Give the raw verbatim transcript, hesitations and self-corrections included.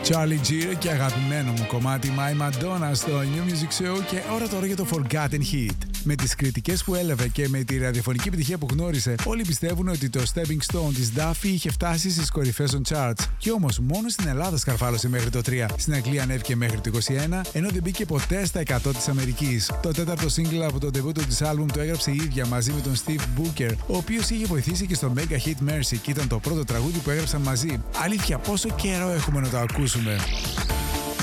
Charlie G και αγαπημένο μου κομμάτι My Madonna στο New Music Show και ώρα τώρα για το Forgotten Hit. Με τις κριτικές που έλαβε και με τη ραδιοφωνική επιτυχία που γνώρισε, όλοι πιστεύουν ότι το Stepping Stone της Duffy είχε φτάσει στις κορυφές των charts. Κι όμως μόνο στην Ελλάδα σκαρφάλωσε μέχρι το τρία. Στην Αγγλία ανέβηκε μέχρι το είκοσι ένα, ενώ δεν μπήκε ποτέ στα εκατό της Αμερικής. Το τέταρτο single από το debut της άλμπουμ το έγραψε η ίδια μαζί με τον Steve Booker, ο οποίος είχε βοηθήσει και στο Mega Hit Mercy και ήταν το πρώτο τραγούδι που έγραψαν μαζί. Αλήθεια, πόσο καιρό έχουμε να το ακούσουμε.